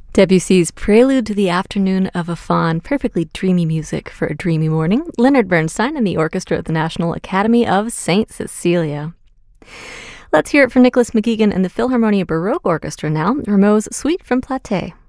Debussy's Prelude to the Afternoon of a Faun, perfectly dreamy music for a dreamy morning. Leonard Bernstein and the orchestra at the National Academy of St. Cecilia. Let's hear it from Nicholas McGeegan and the Philharmonia Baroque Orchestra now, Rameau's Suite from Platée.